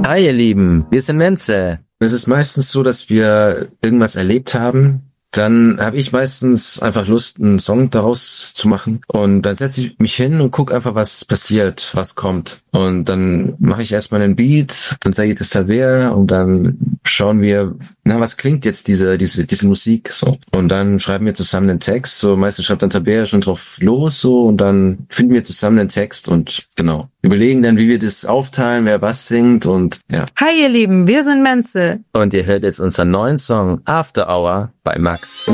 Hi ihr Lieben, wir sind Menze. Es ist meistens so, dass wir irgendwas erlebt haben. Dann habe ich meistens einfach Lust, einen Song daraus zu machen. Und dann setze ich mich hin und gucke einfach, was passiert, was kommt. Und dann mache ich erstmal einen Beat, dann sage ich das Klavier und dann schauen wir, was klingt jetzt diese Musik so. Und dann schreiben wir zusammen einen Text. So meistens schreibt dann Tabea schon drauf los so und dann finden wir zusammen einen Text und genau. Überlegen dann, wie wir das aufteilen, wer was singt und ja. Hi ihr Lieben, wir sind Menzel. Und ihr hört jetzt unseren neuen Song After Hour bei Max.